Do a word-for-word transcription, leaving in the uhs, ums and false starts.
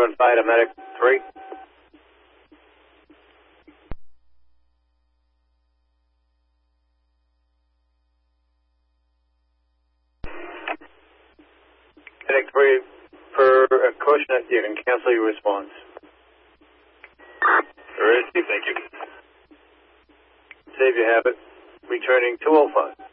seven five to medic three. Medic three, per uh, caution, you can cancel your response. All right, thank you. Save your habit. Returning two oh five.